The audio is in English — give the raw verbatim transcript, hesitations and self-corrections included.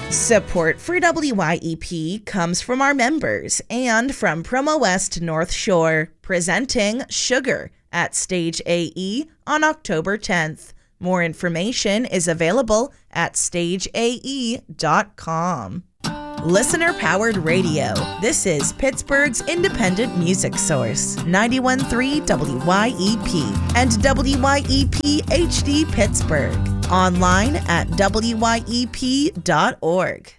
Support for W Y E P comes from our members and from Promo West North Shore, presenting Sugar at Stage A E on October tenth. More information is available at stage a e dot com. Listener-powered radio. This is Pittsburgh's independent music source, ninety-one point three W Y E P and W Y E P H D Pittsburgh. Online at W Y E P dot org.